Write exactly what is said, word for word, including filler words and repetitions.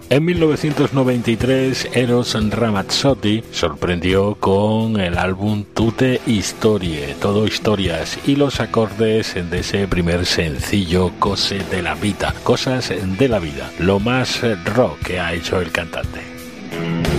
En mil novecientos noventa y tres, Eros Ramazzotti sorprendió con el álbum Tutte Storie, todo historias, y los acordes de ese primer sencillo, Cose della Vita, cosas de la vida, lo más rock que ha hecho el cantante.